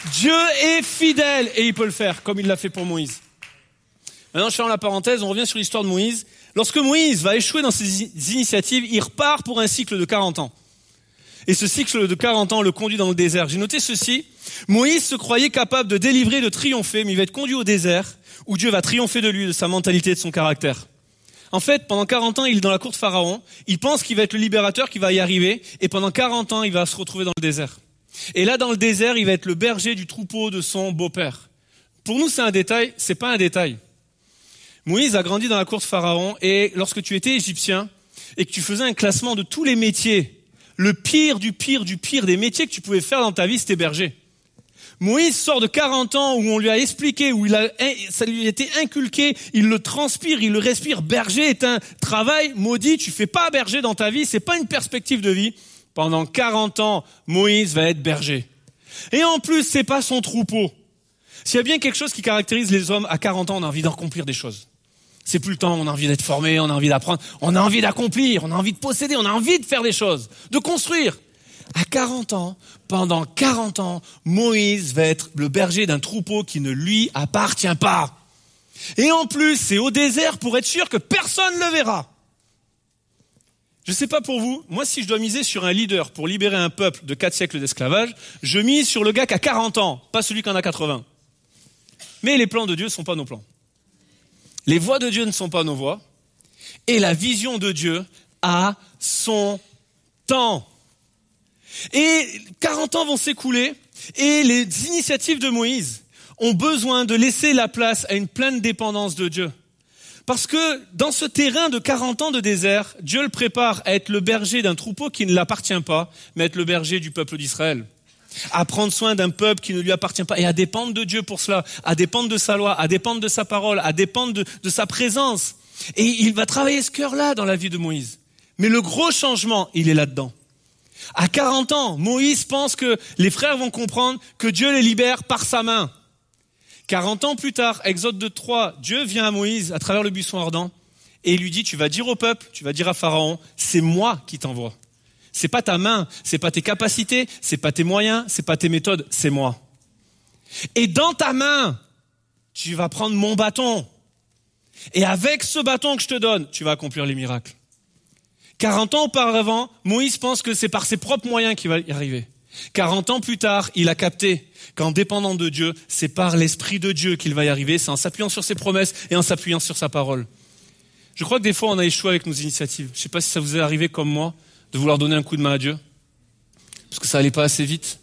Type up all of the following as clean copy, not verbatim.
Dieu est fidèle et il peut le faire comme il l'a fait pour Moïse. Maintenant, je ferme la parenthèse, on revient sur l'histoire de Moïse. Lorsque Moïse va échouer dans ses initiatives, il repart pour un cycle de 40 ans. Et ce cycle de 40 ans le conduit dans le désert. J'ai noté ceci. Moïse se croyait capable de délivrer, de triompher, mais il va être conduit au désert où Dieu va triompher de lui, de sa mentalité, de son caractère. En fait, pendant 40 ans, il est dans la cour de Pharaon. Il pense qu'il va être le libérateur, qu'il va y arriver. Et pendant 40 ans, il va se retrouver dans le désert. Et là, dans le désert, il va être le berger du troupeau de son beau-père. Pour nous, c'est un détail. C'est pas un détail. Moïse a grandi dans la cour de Pharaon. Et lorsque tu étais égyptien et que tu faisais un classement de tous les métiers, le pire du pire du pire des métiers que tu pouvais faire dans ta vie, c'était berger. Moïse sort de 40 ans où on lui a expliqué, ça lui a été inculqué, il le transpire, il le respire. Berger est un travail maudit, tu fais pas berger dans ta vie, c'est pas une perspective de vie. Pendant 40 ans, Moïse va être berger. Et en plus, c'est pas son troupeau. S'il y a bien quelque chose qui caractérise les hommes, à 40 ans, on a envie d'accomplir des choses. C'est plus le temps, on a envie d'être formé, on a envie d'apprendre, on a envie d'accomplir, on a envie de posséder, on a envie de faire des choses, de construire. À 40 ans, pendant 40 ans, Moïse va être le berger d'un troupeau qui ne lui appartient pas. Et en plus, c'est au désert pour être sûr que personne ne le verra. Je sais pas pour vous, moi si je dois miser sur un leader pour libérer un peuple de 4 siècles d'esclavage, je mise sur le gars qui a 40 ans, pas celui qui en a 80. Mais les plans de Dieu ne sont pas nos plans. Les voies de Dieu ne sont pas nos voies. Et la vision de Dieu a son temps. Et 40 ans vont s'écouler. Et les initiatives de Moïse ont besoin de laisser la place à une pleine dépendance de Dieu. Parce que dans ce terrain de 40 ans de désert, Dieu le prépare à être le berger d'un troupeau qui ne l'appartient pas, mais à être le berger du peuple d'Israël. À prendre soin d'un peuple qui ne lui appartient pas et à dépendre de Dieu pour cela, à dépendre de sa loi, à dépendre de sa parole, à dépendre de sa présence. Et il va travailler ce cœur-là dans la vie de Moïse. Mais le gros changement, il est là-dedans. À 40 ans, Moïse pense que les frères vont comprendre que Dieu les libère par sa main. 40 ans plus tard, Exode 2:3, Dieu vient à Moïse à travers le buisson ardent et il lui dit, tu vas dire au peuple, tu vas dire à Pharaon, c'est moi qui t'envoie. C'est pas ta main, c'est pas tes capacités, c'est pas tes moyens, c'est pas tes méthodes, c'est moi. Et dans ta main, tu vas prendre mon bâton. Et avec ce bâton que je te donne, tu vas accomplir les miracles. 40 ans auparavant, Moïse pense que c'est par ses propres moyens qu'il va y arriver. 40 ans plus tard, il a capté qu'en dépendant de Dieu, c'est par l'Esprit de Dieu qu'il va y arriver, c'est en s'appuyant sur ses promesses et en s'appuyant sur sa parole. Je crois que des fois, on a échoué avec nos initiatives. Je ne sais pas si ça vous est arrivé comme moi, de vouloir donner un coup de main à Dieu, parce que ça allait pas assez vite.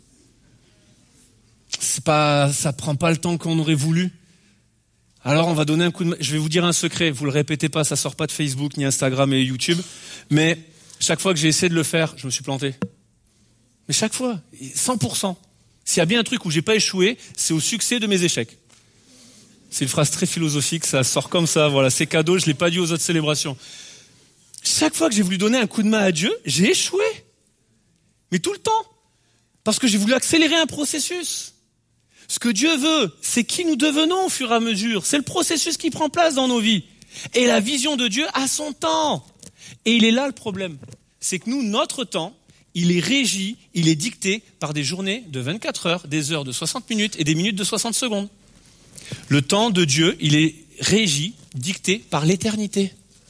Ça prend pas le temps qu'on aurait voulu. Alors on va donner un coup de main. Je vais vous dire un secret, vous le répétez pas, ça sort pas de Facebook, ni Instagram et YouTube, mais chaque fois que j'ai essayé de le faire, je me suis planté. Mais chaque fois, 100%. S'il y a bien un truc où j'ai pas échoué, c'est au succès de mes échecs. C'est une phrase très philosophique, ça sort comme ça, voilà, c'est cadeau, je l'ai pas dit aux autres célébrations. Chaque fois que j'ai voulu donner un coup de main à Dieu, j'ai échoué. Mais tout le temps. Parce que j'ai voulu accélérer un processus. Ce que Dieu veut, c'est qui nous devenons au fur et à mesure. C'est le processus qui prend place dans nos vies. Et la vision de Dieu a son temps. Et il est là le problème. C'est que nous, notre temps, il est régi, il est dicté par des journées de 24 heures, des heures de 60 minutes et des minutes de 60 secondes. Le temps de Dieu, il est régi, dicté par l'éternité.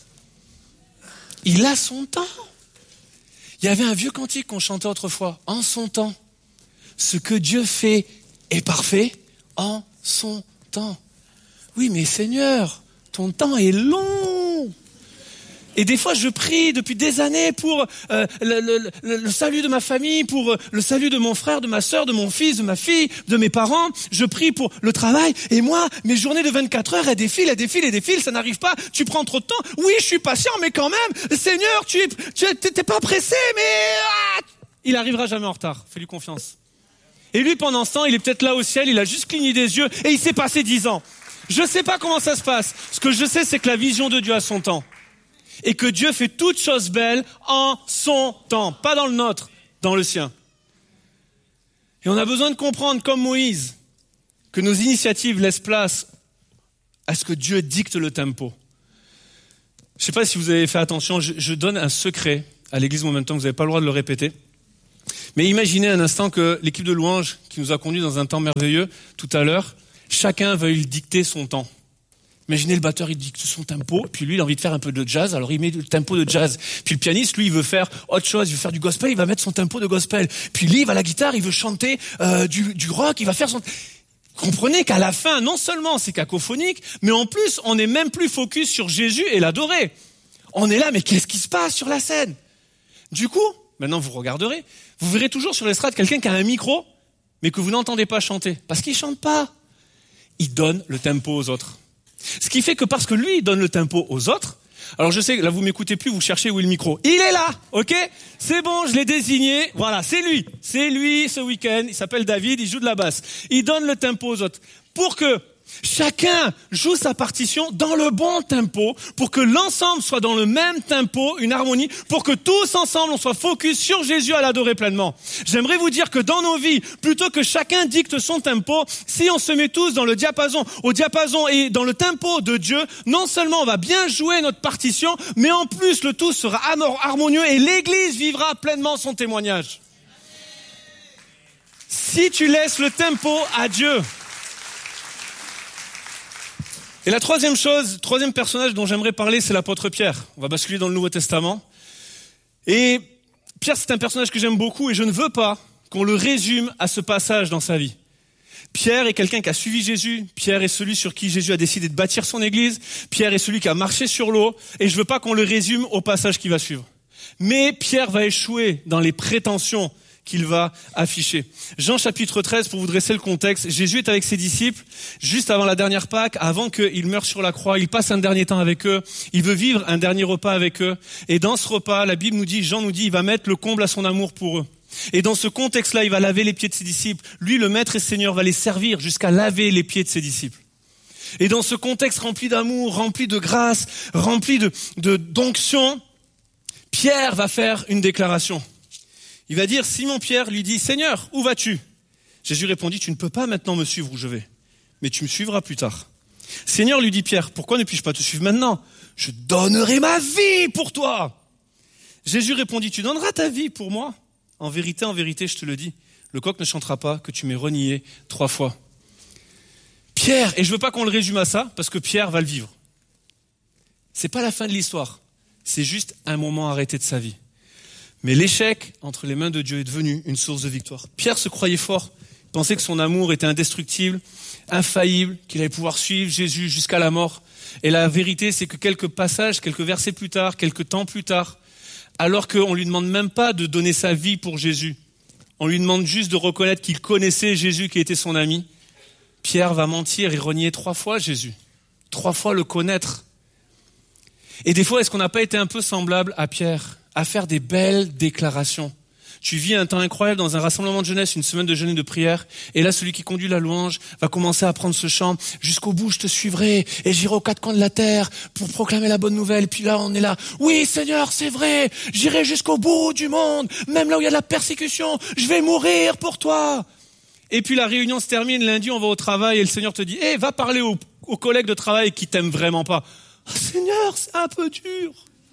Il a son temps. Il y avait un vieux cantique qu'on chantait autrefois, en son temps. Ce que Dieu fait est parfait en son temps. Oui, mais Seigneur, ton temps est long. Et des fois, je prie depuis des années pour le salut de ma famille, pour le salut de mon frère, de ma sœur, de mon fils, de ma fille, de mes parents. Je prie pour le travail. Et moi, mes journées de 24 heures, elles défilent, ça n'arrive pas. Tu prends trop de temps. Oui, je suis patient, mais quand même, Seigneur, t'es pas pressé, mais il arrivera jamais en retard. Fais-lui confiance. Et lui, pendant ce temps, il est peut-être là au ciel, il a juste cligné des yeux et il s'est passé 10 ans. Je sais pas comment ça se passe. Ce que je sais, c'est que la vision de Dieu a son temps. Et que Dieu fait toutes choses belles en son temps, pas dans le nôtre, dans le sien. Et on a besoin de comprendre, comme Moïse, que nos initiatives laissent place à ce que Dieu dicte le tempo. Je ne sais pas si vous avez fait attention, je donne un secret à l'église Momentum, vous n'avez pas le droit de le répéter. Mais imaginez un instant que l'équipe de louanges qui nous a conduits dans un temps merveilleux tout à l'heure, chacun veuille dicter son temps. Imaginez le batteur, il dicte son tempo, puis lui il a envie de faire un peu de jazz, alors il met le tempo de jazz. Puis le pianiste, lui, il veut faire autre chose, il veut faire du gospel, il va mettre son tempo de gospel. Puis lui, il va à la guitare, il veut chanter du rock, il va faire son... Comprenez qu'à la fin, non seulement c'est cacophonique, mais en plus, on n'est même plus focus sur Jésus et l'adorer. On est là, mais qu'est-ce qui se passe sur la scène? Du coup, maintenant vous regarderez, vous verrez toujours sur l'estrade quelqu'un qui a un micro, mais que vous n'entendez pas chanter. Parce qu'il chante pas. Il donne le tempo aux autres. Ce qui fait que parce que lui, il donne le tempo aux autres, alors je sais, là vous m'écoutez plus, vous cherchez où est le micro. Il est là, ok? C'est bon, je l'ai désigné. Voilà, c'est lui. C'est lui ce week-end. Il s'appelle David, il joue de la basse. Il donne le tempo aux autres. Pour que chacun joue sa partition dans le bon tempo, pour que l'ensemble soit dans le même tempo, une harmonie, pour que tous ensemble on soit focus sur Jésus à l'adorer pleinement. J'aimerais vous dire que dans nos vies, plutôt que chacun dicte son tempo, si on se met tous dans le diapason, au diapason et dans le tempo de Dieu, non seulement on va bien jouer notre partition, mais en plus le tout sera harmonieux et l'Église vivra pleinement son témoignage. Si tu laisses le tempo à Dieu. Et la troisième personnage dont j'aimerais parler, c'est l'apôtre Pierre. On va basculer dans le Nouveau Testament. Et Pierre, c'est un personnage que j'aime beaucoup et je ne veux pas qu'on le résume à ce passage dans sa vie. Pierre est quelqu'un qui a suivi Jésus. Pierre est celui sur qui Jésus a décidé de bâtir son église. Pierre est celui qui a marché sur l'eau. Et je veux pas qu'on le résume au passage qui va suivre. Mais Pierre va échouer dans les prétentions qu'il va afficher. Jean chapitre 13, pour vous dresser le contexte, Jésus est avec ses disciples, juste avant la dernière Pâque, avant qu'il meure sur la croix, il passe un dernier temps avec eux, il veut vivre un dernier repas avec eux, et dans ce repas, la Bible nous dit, Jean nous dit, il va mettre le comble à son amour pour eux. Et dans ce contexte-là, il va laver les pieds de ses disciples. Lui, le Maître et Seigneur, va les servir jusqu'à laver les pieds de ses disciples. Et dans ce contexte rempli d'amour, rempli de grâce, rempli d'onction, Pierre va faire une déclaration. Il va dire, Simon-Pierre lui dit, Seigneur, où vas-tu? Jésus répondit, tu ne peux pas maintenant me suivre où je vais, mais tu me suivras plus tard. Seigneur, lui dit Pierre, pourquoi ne puis-je pas te suivre maintenant? Je donnerai ma vie pour toi. Jésus répondit, tu donneras ta vie pour moi? En vérité, je te le dis, le coq ne chantera pas que tu m'aies renié 3 fois. Pierre, et je veux pas qu'on le résume à ça, parce que Pierre va le vivre. C'est pas la fin de l'histoire, c'est juste un moment arrêté de sa vie. Mais l'échec entre les mains de Dieu est devenu une source de victoire. Pierre se croyait fort, il pensait que son amour était indestructible, infaillible, qu'il allait pouvoir suivre Jésus jusqu'à la mort. Et la vérité, c'est que quelques versets plus tard, quelques temps plus tard, alors qu'on lui demande même pas de donner sa vie pour Jésus, on lui demande juste de reconnaître qu'il connaissait Jésus qui était son ami, Pierre va mentir et renier 3 fois Jésus, 3 fois le connaître. Et des fois, est-ce qu'on n'a pas été un peu semblable à Pierre, à faire des belles déclarations? Tu vis un temps incroyable dans un rassemblement de jeunesse, une semaine de jeûne et de prière, et là, celui qui conduit la louange va commencer à prendre ce chant. Jusqu'au bout, je te suivrai, et j'irai aux 4 coins de la terre pour proclamer la bonne nouvelle. Et puis là, on est là. Oui, Seigneur, c'est vrai. J'irai jusqu'au bout du monde, même là où il y a de la persécution. Je vais mourir pour toi. Et puis la réunion se termine. Lundi, on va au travail, et le Seigneur te dit, va parler aux collègues de travail qui t'aiment vraiment pas. Oh, Seigneur, c'est un peu dur.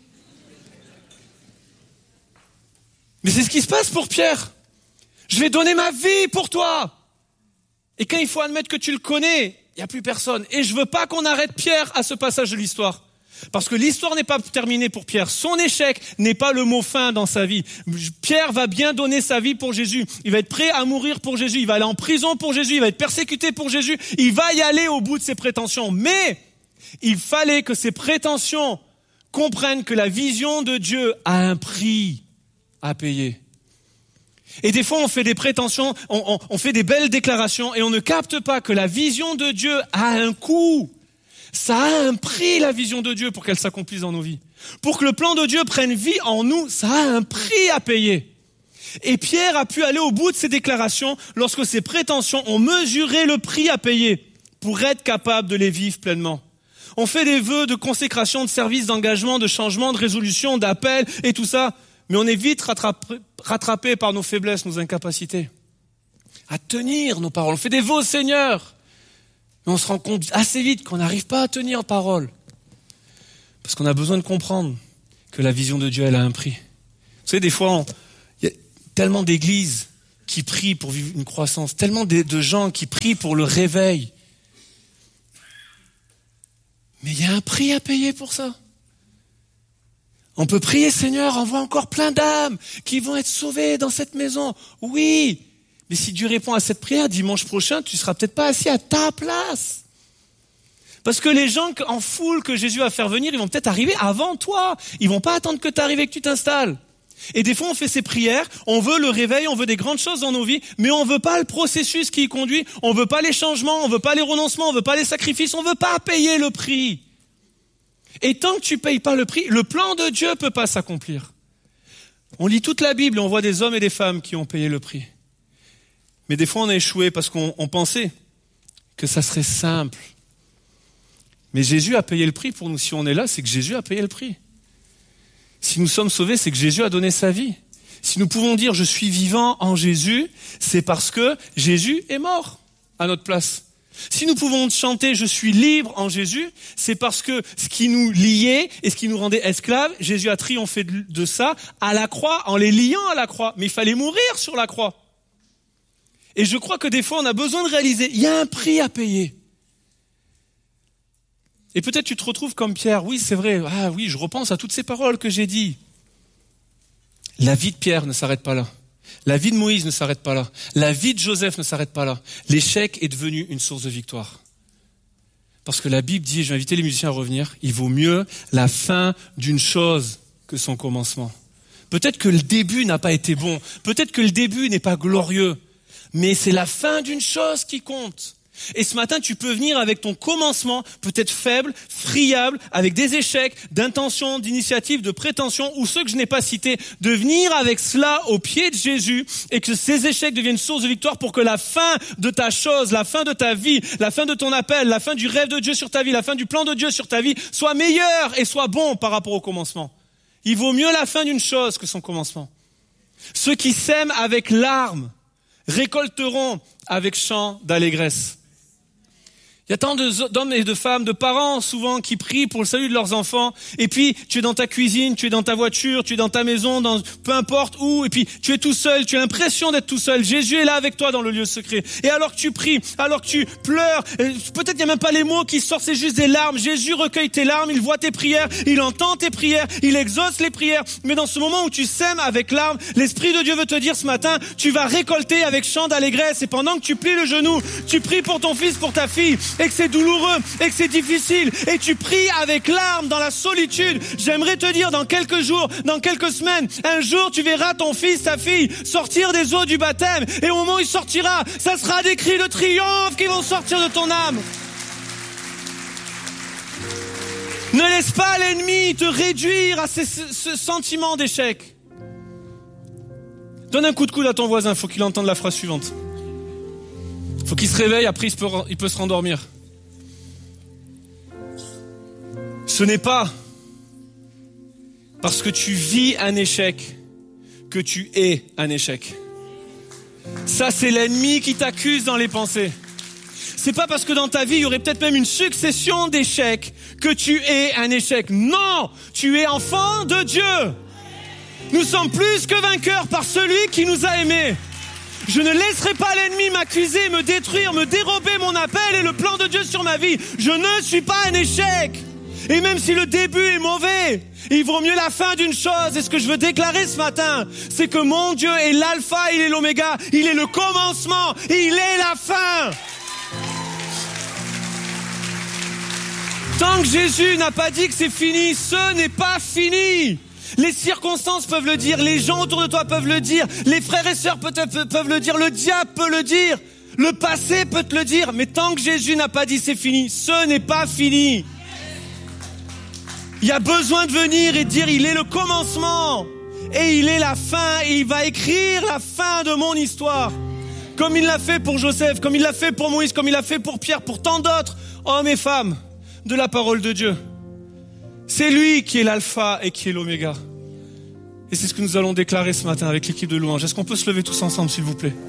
Mais c'est ce qui se passe pour Pierre. Je vais donner ma vie pour toi. Et quand il faut admettre que tu le connais, il n'y a plus personne. Et je veux pas qu'on arrête Pierre à ce passage de l'histoire. Parce que l'histoire n'est pas terminée pour Pierre. Son échec n'est pas le mot fin dans sa vie. Pierre va bien donner sa vie pour Jésus. Il va être prêt à mourir pour Jésus. Il va aller en prison pour Jésus. Il va être persécuté pour Jésus. Il va y aller au bout de ses prétentions. Mais il fallait que ses prétentions comprennent que la vision de Dieu a un prix à payer. Et des fois, on fait des prétentions, on fait des belles déclarations et on ne capte pas que la vision de Dieu a un coût. Ça a un prix, la vision de Dieu, pour qu'elle s'accomplisse dans nos vies. Pour que le plan de Dieu prenne vie en nous, ça a un prix à payer. Et Pierre a pu aller au bout de ses déclarations lorsque ses prétentions ont mesuré le prix à payer pour être capable de les vivre pleinement. On fait des vœux de consécration, de service, d'engagement, de changement, de résolution, d'appel et tout ça. Mais on est vite rattrapé par nos faiblesses, nos incapacités à tenir nos paroles. On fait des vœux au Seigneur, mais on se rend compte assez vite qu'on n'arrive pas à tenir parole. Parce qu'on a besoin de comprendre que la vision de Dieu, elle a un prix. Vous savez, des fois, tellement d'églises qui prient pour vivre une croissance, tellement de gens qui prient pour le réveil. Mais il y a un prix à payer pour ça. On peut prier, Seigneur, envoie encore plein d'âmes qui vont être sauvées dans cette maison. Oui, mais si Dieu répond à cette prière, dimanche prochain, tu seras peut-être pas assis à ta place. Parce que les gens en foule que Jésus va faire venir, ils vont peut-être arriver avant toi. Ils vont pas attendre que tu arrives et que tu t'installes. Et des fois, on fait ces prières, on veut le réveil, on veut des grandes choses dans nos vies, mais on veut pas le processus qui y conduit, on veut pas les changements, on veut pas les renoncements, on veut pas les sacrifices, on veut pas payer le prix. Et tant que tu payes pas le prix, le plan de Dieu peut pas s'accomplir. On lit toute la Bible et on voit des hommes et des femmes qui ont payé le prix. Mais des fois, on a échoué parce qu'on pensait que ça serait simple. Mais Jésus a payé le prix pour nous. Si on est là, c'est que Jésus a payé le prix. Si nous sommes sauvés, c'est que Jésus a donné sa vie. Si nous pouvons dire « je suis vivant en Jésus », c'est parce que Jésus est mort à notre place. Si nous pouvons chanter « je suis libre en Jésus », c'est parce que ce qui nous liait et ce qui nous rendait esclaves, Jésus a triomphé de ça à la croix, en les liant à la croix. Mais il fallait mourir sur la croix. Et je crois que des fois, on a besoin de réaliser, il y a un prix à payer. Et peut-être tu te retrouves comme Pierre. Oui, c'est vrai. Ah oui, je repense à toutes ces paroles que j'ai dites. La vie de Pierre ne s'arrête pas là. La vie de Moïse ne s'arrête pas là. La vie de Joseph ne s'arrête pas là. L'échec est devenu une source de victoire. Parce que la Bible dit, et je vais inviter les musiciens à revenir, il vaut mieux la fin d'une chose que son commencement. Peut-être que le début n'a pas été bon. Peut-être que le début n'est pas glorieux. Mais c'est la fin d'une chose qui compte. Et ce matin, tu peux venir avec ton commencement, peut-être faible, friable, avec des échecs, d'intention, d'initiative, de prétention, ou ceux que je n'ai pas cités, de venir avec cela au pied de Jésus, et que ces échecs deviennent source de victoire pour que la fin de ta chose, la fin de ta vie, la fin de ton appel, la fin du rêve de Dieu sur ta vie, la fin du plan de Dieu sur ta vie, soit meilleure et soit bon par rapport au commencement. Il vaut mieux la fin d'une chose que son commencement. Ceux qui sèment avec larmes récolteront avec chant d'allégresse. Il y a tant d'hommes et de femmes, de parents souvent qui prient pour le salut de leurs enfants. Et puis tu es dans ta cuisine, tu es dans ta voiture, tu es dans ta maison, peu importe où. Et puis tu es tout seul, tu as l'impression d'être tout seul. Jésus est là avec toi dans le lieu secret. Et alors que tu pries, alors que tu pleures, peut-être il n'y a même pas les mots qui sortent, c'est juste des larmes. Jésus recueille tes larmes, il voit tes prières, il entend tes prières, il exauce les prières. Mais dans ce moment où tu sèmes avec larmes, l'Esprit de Dieu veut te dire ce matin, tu vas récolter avec chant d'allégresse. Et pendant que tu plies le genou, tu pries pour ton fils, pour ta fille, et que c'est douloureux, et que c'est difficile, et tu pries avec larmes dans la solitude. J'aimerais te dire dans quelques jours, dans quelques semaines, un jour tu verras ton fils, ta fille sortir des eaux du baptême, et au moment où il sortira, ça sera des cris de triomphe qui vont sortir de ton âme. Ne laisse pas l'ennemi te réduire à ce sentiment d'échec. Donne un coup de coude à ton voisin, faut qu'il entende la phrase suivante. Faut qu'il se réveille, après il peut se rendormir. Ce n'est pas parce que tu vis un échec que tu es un échec. Ça, c'est l'ennemi qui t'accuse dans les pensées. C'est pas parce que dans ta vie, il y aurait peut-être même une succession d'échecs que tu es un échec. Non, tu es enfant de Dieu. Nous sommes plus que vainqueurs par celui qui nous a aimés. Je ne laisserai pas l'ennemi m'accuser, me détruire, me dérober mon appel et le plan de Dieu sur ma vie. Je ne suis pas un échec. Et même si le début est mauvais, il vaut mieux la fin d'une chose. Et ce que je veux déclarer ce matin, c'est que mon Dieu est l'alpha, il est l'oméga, il est le commencement, il est la fin. Tant que Jésus n'a pas dit que c'est fini, ce n'est pas fini. Les circonstances peuvent le dire, les gens autour de toi peuvent le dire, les frères et sœurs peuvent le dire, le diable peut le dire, le passé peut te le dire, mais tant que Jésus n'a pas dit c'est fini, ce n'est pas fini. Il y a besoin de venir et de dire il est le commencement et il est la fin et il va écrire la fin de mon histoire. Comme il l'a fait pour Joseph, comme il l'a fait pour Moïse, comme il l'a fait pour Pierre, pour tant d'autres hommes et femmes de la parole de Dieu. C'est lui qui est l'alpha et qui est l'oméga. Et c'est ce que nous allons déclarer ce matin avec l'équipe de louange. Est-ce qu'on peut se lever tous ensemble, s'il vous plaît?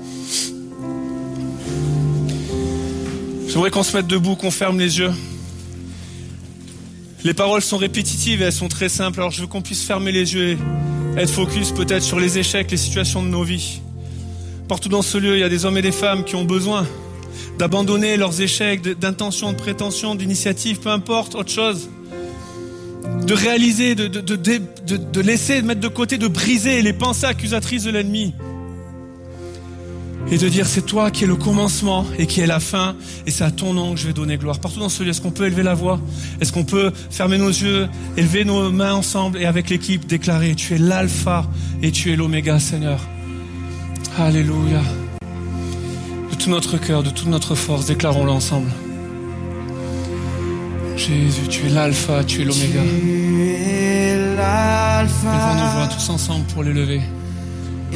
J'aimerais qu'on se mette debout, qu'on ferme les yeux. Les paroles sont répétitives et elles sont très simples. Alors je veux qu'on puisse fermer les yeux être focus peut-être sur les échecs, les situations de nos vies. Partout dans ce lieu, il y a des hommes et des femmes qui ont besoin d'abandonner leurs échecs, d'intentions, de prétentions, d'initiatives, peu importe, autre chose. De réaliser, de laisser, de mettre de côté, de briser les pensées accusatrices de l'ennemi. Et de dire, c'est toi qui es le commencement et qui est la fin, et c'est à ton nom que je vais donner gloire. Partout dans ce lieu, est-ce qu'on peut élever la voix? Est-ce qu'on peut fermer nos yeux, élever nos mains ensemble et avec l'équipe déclarer, tu es l'alpha et tu es l'oméga, Seigneur. Alléluia. De tout notre cœur, de toute notre force, déclarons-le ensemble. Jésus, tu es l'alpha, tu es l'oméga. Élevons nos voix tous ensemble pour l'élever.